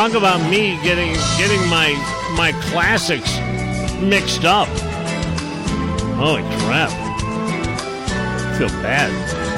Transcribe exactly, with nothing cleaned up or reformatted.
talk about me getting getting my my classics mixed up. Holy crap. I feel bad.